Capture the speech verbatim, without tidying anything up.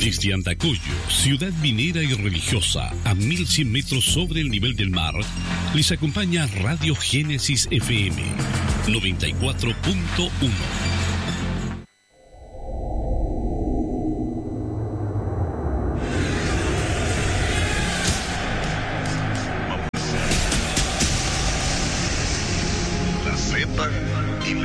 Desde Andacollo, ciudad minera y religiosa, a mil cien metros sobre el nivel del mar, les acompaña Radio Génesis F M noventa y cuatro punto uno.